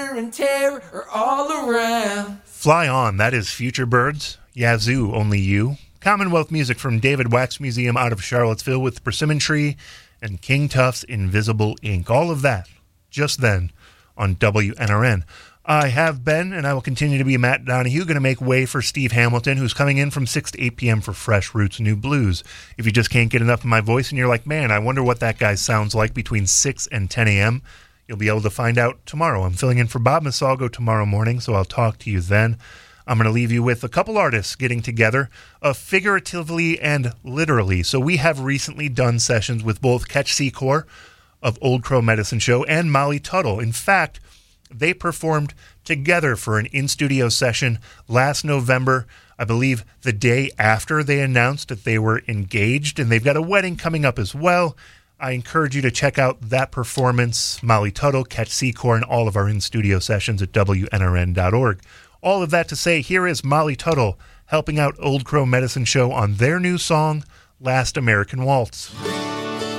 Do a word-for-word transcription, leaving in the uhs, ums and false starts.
Wonder and terror are all around. Fly On, that is Future Birds. Yazoo, Only You. Commonwealth music from David Wax Museum out of Charlottesville with Persimmon Tree and King Tuff's Invisible Ink. All of that just then on W N R N. I have been, and I will continue to be, Matt Donahue, going to make way for Steve Hamilton, who's coming in from six to eight p.m. for Fresh Roots New Blues. If you just can't get enough of my voice and you're like, man, I wonder what that guy sounds like between six and ten a.m., you'll be able to find out tomorrow. I'm filling in for Bob Masalgo tomorrow morning, so I'll talk to you then. I'm going to leave you with a couple artists getting together, uh, figuratively and literally. So we have recently done sessions with both Ketch Secor of Old Crow Medicine Show and Molly Tuttle. In fact, they performed together for an in-studio session last November, I believe the day after they announced that they were engaged, and they've got a wedding coming up as well. I encourage you to check out that performance, Molly Tuttle, Ketch Secor, and all of our in-studio sessions at W N R N dot org. All of that to say, here is Molly Tuttle helping out Old Crow Medicine Show on their new song, Last American Waltz.